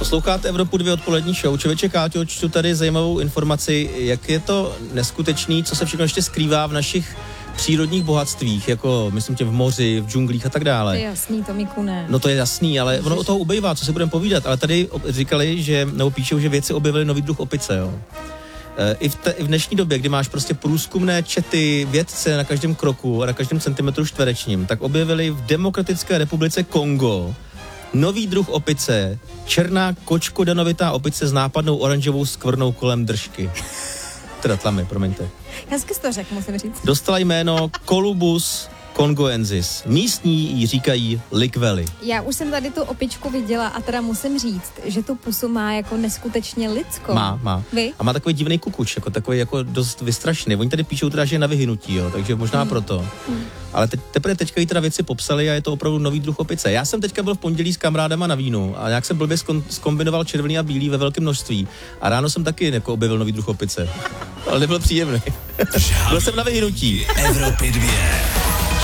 Posloucháte Evropu 2 odpolední show. Člověče Káťo, čtu tady zajímavou informaci, jak je to neskutečný, co se všechno ještě skrývá v našich přírodních bohatstvích, jako myslím tě v moři, v džunglích a tak dále. To je jasný, Tomíku, ne. No to je jasný, ale ono o toho ubejvá, co se budeme povídat, ale tady říkali, nebo píšou, že vědci objevili nový druh opice, jo. I v dnešní době, kdy máš prostě průzkumné čety, vědce na každém kroku a na každém centimetru čtverečním, tak objevili v Demokratické republice Kongo nový druh opice, černá kočkodanovitá opice s nápadnou oranžovou skvrnou kolem držky. Teda tlamy, promiňte. Hezky jsi to řekl, musím říct. Dostala jméno Colubus congoensis. Místní jí říkají likvely. Já už jsem tady tu opičku viděla a teda musím říct, že tu pusu má jako neskutečně lidskou. Má. Vy? A má takový divný kukuč, jako takový jako dost vystrašený. Oni tady píšou teda, že je na vyhynutí, jo, takže možná proto. Ale teďka jí teda věci popsali a je to opravdu nový druh opice. Já jsem teďka byl v pondělí s kamarádama na vínu a nějak jsem blbě zkombinoval červený a bílý ve velkém množství. A ráno jsem taky jako objevil nový druh opice. Ale nebyl příjemný. Byl jsem na vyhynutí. Evropy 2.